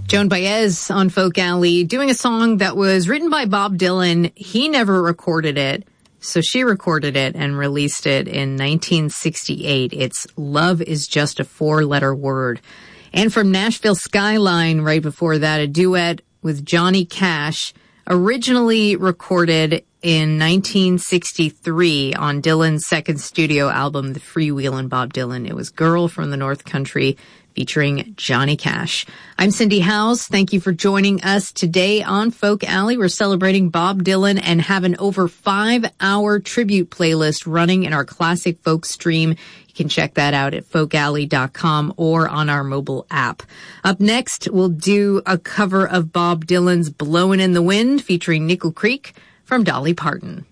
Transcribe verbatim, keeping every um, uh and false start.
Joan Baez on Folk Alley doing a song that was written by Bob Dylan. He never recorded it, so she recorded it and released it in nineteen sixty-eight. It's Love Is Just a Four-Letter Word. And from Nashville Skyline, right before that, a duet with Johnny Cash, originally recorded in nineteen sixty-three on Dylan's second studio album, The Freewheelin' Bob Dylan. It was Girl from the North Country, featuring Johnny Cash. I'm Cindy Howes. Thank you for joining us today on Folk Alley. We're celebrating Bob Dylan and have an over five-hour tribute playlist running in our Classic Folk stream. You can check that out at folk alley dot com or on our mobile app. Up next, we'll do a cover of Bob Dylan's Blowin' in the Wind featuring Nickel Creek from Dolly Parton.